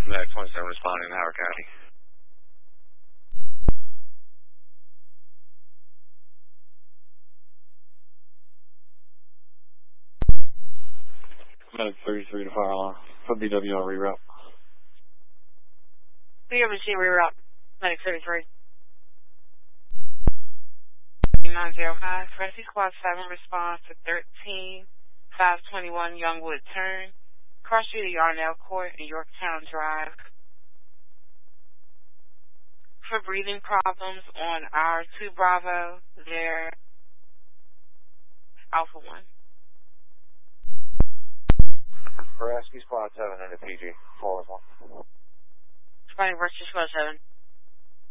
Med 27 responding in Howard County. Medic 33 to fire alarm. For BWR reroute. BWC reroute. Medic 33. 905. Rescue Squad 7 responds to 13-521 Youngwood Turn. Cross Street of Yarnell Court and Yorktown Drive. For breathing problems on our 2 Bravo, they're Alpha 1. Rescue Squad 7 into PG. 4 1. Responding Rescue Squad 7.